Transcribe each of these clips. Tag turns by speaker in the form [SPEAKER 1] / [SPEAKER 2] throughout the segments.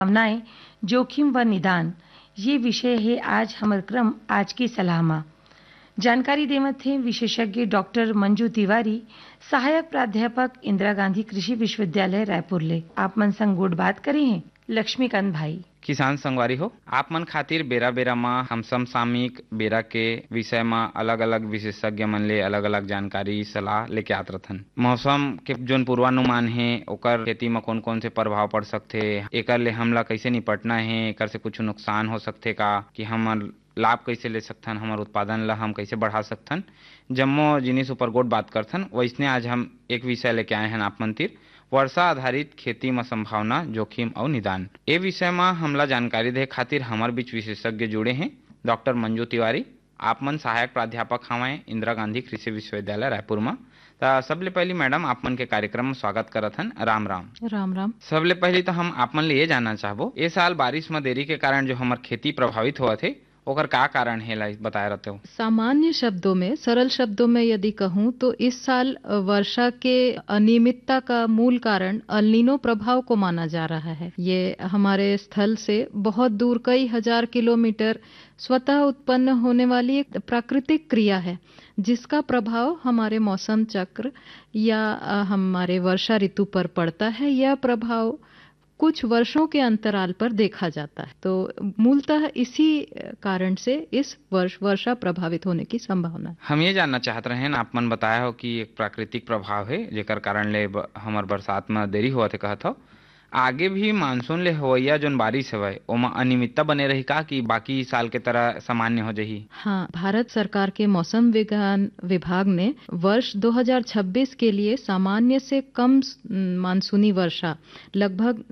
[SPEAKER 1] भावनाएं, जोखिम व निदान, ये विषय है आज हमर क्रम आज की सलाह में। जानकारी देवत थे विशेषज्ञ डॉक्टर मंजू तिवारी, सहायक प्राध्यापक इंदिरा गांधी कृषि विश्वविद्यालय रायपुर ले। आप मन संग गुड बात करी हैं लक्ष्मीकांत भाई।
[SPEAKER 2] किसान संगवारी हो, आप मन खातिर बेरा बेरा में हम समसामयिक बेरा के विषय में अलग अलग विशेषज्ञ मन ले अलग अलग जानकारी सलाह लेके आत रहथन। मौसम के जोन पूर्वानुमान है ओकर खेती में कौन कौन से प्रभाव पड़ सकते, एकर ले हमला कैसे निपटना है, एकर से कुछ नुकसान हो सकते का, कि हम लाभ कैसे ले सकथन, हमार उत्पादन ला हम कैसे बढ़ा सकथन, जम्मो जिनिस ऊपर गोट बात करथन। वैसने आज हम एक विषय लेके आए हैं आप मन तीर, वर्षा आधारित खेती में संभावना, जोखिम और निदान। ए विषय में हमला जानकारी दे खातिर हमार बीच विशेषज्ञ जुड़े हैं डॉक्टर मंजू तिवारी। आप मन सहायक प्राध्यापक हवाएं इंदिरा गांधी कृषि विश्वविद्यालय रायपुर में। सबले पहली मैडम आप मन के कार्यक्रम में स्वागत करत हन। राम राम।
[SPEAKER 3] राम राम।
[SPEAKER 2] सबले पहली तो हम आप मन ले ये जानना चाहबो, ए साल बारिश में देरी के कारण जो हमार खेती प्रभावित हुआ थे ओकर का कारण है, ला बताए रहते हो।
[SPEAKER 3] सामान्य शब्दों में, सरल शब्दों में यदि कहूँ तो इस साल वर्षा के अनियमितता का मूल कारण अल्नीनो प्रभाव को माना जा रहा है। ये हमारे स्थल से बहुत दूर कई हजार किलोमीटर स्वतः उत्पन्न होने वाली एक प्राकृतिक क्रिया है, जिसका प्रभाव हमारे मौसम चक्र या हमारे वर्षा ऋतु पर पड़ता है। यह प्रभाव कुछ वर्षों के अंतराल पर देखा जाता है। तो मूलतः इसी कारण से इस वर्ष वर्षा प्रभावित होने की संभावना है।
[SPEAKER 2] हम ये जानना चाहते रहे हैं, आप मन बताया हो कि एक प्राकृतिक प्रभाव है जेकर कारण ले हमार बरसात में देरी हुआ थे, कहत हो आगे भी मानसून ले होइया जोन बारिश है ओमा अनियमितता बने रही का, कि बाकी साल के तरह सामान्य हो जाही।
[SPEAKER 3] हाँ, भारत सरकार के मौसम विज्ञान विभाग ने वर्ष 2026 के लिए सामान्य से कम मानसूनी वर्षा लगभग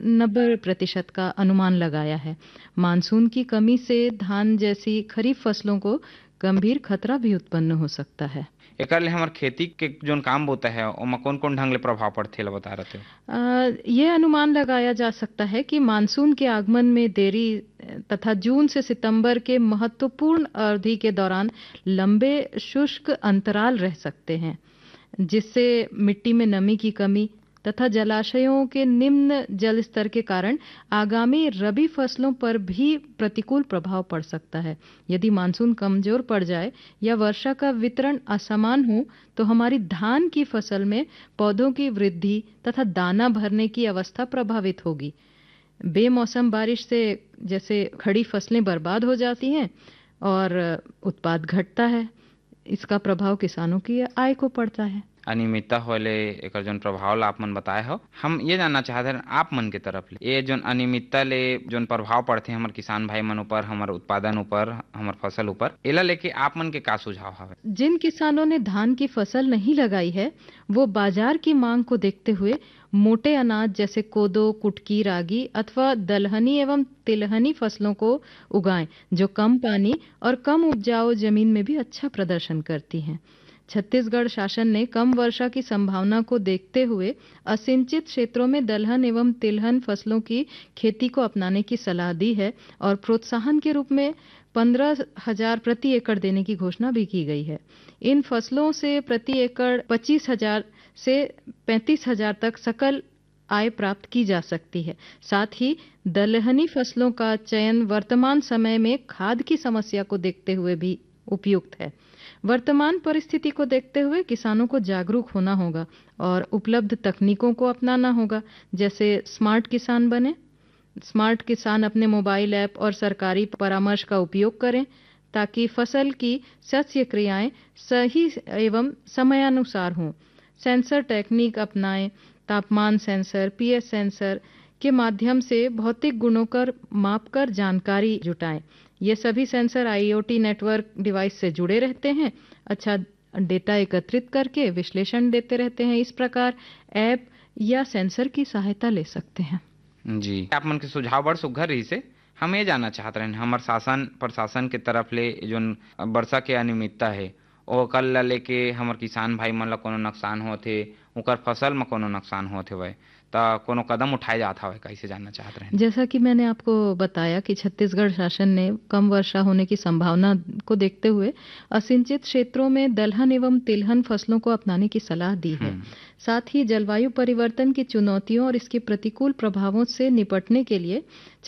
[SPEAKER 3] 90% का अनुमान लगाया है। मानसून की कमी से धान जैसी खरीफ फसलों को गंभीर खतरा भी उत्पन्न हो सकता है।
[SPEAKER 2] एकर ले हमार खेती के जोन काम होता है ओमा कौन कौन ढंग ले प्रभाव पड़ते ला बता रहते हो।
[SPEAKER 3] ये अनुमान लगाया जा सकता है कि मानसून के आगमन में देरी तथा जून से सितंबर के महत्वपूर्ण अवधि के दौरान लंबे शुष्क अंतराल रह सकते हैं, जिससे मिट्टी में नमी की कमी तथा जलाशयों के निम्न जल स्तर के कारण आगामी रबी फसलों पर भी प्रतिकूल प्रभाव पड़ सकता है। यदि मानसून कमजोर पड़ जाए या वर्षा का वितरण असमान हो तो हमारी धान की फसल में पौधों की वृद्धि तथा दाना भरने की अवस्था प्रभावित होगी। बेमौसम बारिश से जैसे खड़ी फसलें बर्बाद हो जाती हैं और उत्पाद घटता है। इसका प्रभाव किसानों की आय को पड़ता है।
[SPEAKER 2] अनियमितता होले एकर जोन प्रभाव ला आप मन बताए हो, हम ये जानना चाहते हैं आप मन के तरफ ले ये जोन अनियमितता ले जोन प्रभाव पड़ते हमारे किसान भाई मन ऊपर, हमारे उत्पादन ऊपर, हमारे फसल ऊपर, एला लेके आप मन के का सुझाव हवे।
[SPEAKER 3] जिन किसानों ने धान की फसल नहीं लगाई है वो बाजार की मांग को देखते हुए मोटे अनाज जैसे कोदो, कुटकी, रागी अथवा दलहनी एवं तिलहनी फसलों को उगाएं, जो कम पानी और कम उपजाऊ जमीन में भी अच्छा प्रदर्शन करती हैं। छत्तीसगढ़ शासन ने कम वर्षा की संभावना को देखते हुए असिंचित क्षेत्रों में दलहन एवं तिलहन फसलों की खेती को अपनाने की सलाह दी है और प्रोत्साहन के रूप में 15,000 प्रति एकड़ देने की घोषणा भी की गई है। इन फसलों से प्रति एकड़ 25,000 से 35,000 तक सकल आय प्राप्त की जा सकती है। साथ ही दलहनी फसलों का चयन वर्तमान समय में खाद की समस्या को देखते हुए भी उपयुक्त है। वर्तमान परिस्थिति को देखते हुए किसानों को जागरूक होना होगा और उपलब्ध तकनीकों को अपनाना होगा, जैसे स्मार्ट किसान बने। स्मार्ट किसान अपने मोबाइल ऐप और सरकारी परामर्श का उपयोग करें ताकि फसल की सस्य क्रियाएं सही एवं समयानुसार हों। सेंसर टेक्निक अपनाएं, तापमान सेंसर, पीएच सेंसर के माध्यम से भौतिक गुणों कर मापकर जानकारी जुटाएं। ये सभी सेंसर आईओटी नेटवर्क डिवाइस से जुड़े रहते हैं, अच्छा डेटा एकत्रित करके विश्लेषण देते रहते हैं। इस प्रकार ऐप या सेंसर की सहायता ले सकते हैं।
[SPEAKER 2] जी, आप मन के सुझाव बड़ सुघर रही से। हम ये जानना चाहते रहे हमारे शासन प्रशासन के तरफ ले जो वर्षा के अनियमितता है ओ कल ला लेके हमारे किसान भाई मन ला कोनो नुकसान होते, ओकर फसल में कोनो नुकसान होते हुए तो कोनो कदम उठाए जाता है कैसे जानना चाहते हैं।
[SPEAKER 3] जैसा कि मैंने आपको बताया कि छत्तीसगढ़ शासन ने कम वर्षा होने की संभावना को देखते हुए असिंचित क्षेत्रों में दलहन एवं तिलहन फसलों को अपनाने की सलाह दी है। साथ ही जलवायु परिवर्तन की चुनौतियों और इसके प्रतिकूल प्रभावों से निपटने के लिए